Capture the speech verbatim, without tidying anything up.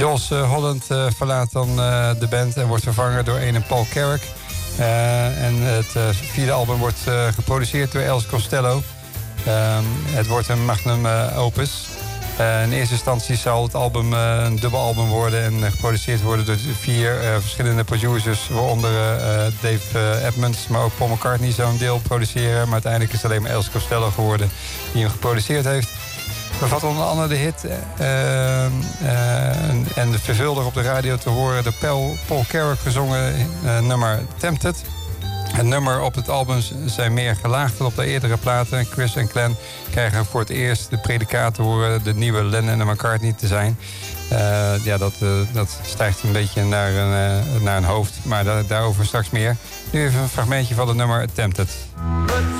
Jools uh, Holland uh, verlaat dan uh, de band en wordt vervangen door een Paul Carrack. Uh, en het uh, vierde album wordt uh, geproduceerd door Els Costello. Uh, het wordt een magnum uh, opus. Uh, in eerste instantie zal het album uh, een dubbelalbum worden en uh, geproduceerd worden door vier uh, verschillende producers, waaronder uh, Dave uh, Edmunds, maar ook Paul McCartney zou een deel produceren. Maar uiteindelijk is het alleen maar Els Costello geworden die hem geproduceerd heeft. Bevat onder andere de hit uh, uh, en, en de vervulder op de radio te horen, de Paul, Paul Carrack gezongen uh, nummer Tempted. Het nummer op het album zijn meer gelaagd dan op de eerdere platen. Chris en Glenn krijgen voor het eerst de predicaat te horen de nieuwe Lennon en McCartney te zijn. Uh, ja, dat, uh, dat stijgt een beetje naar een, uh, naar een hoofd, maar da- daarover straks meer. Nu even een fragmentje van het nummer Tempted.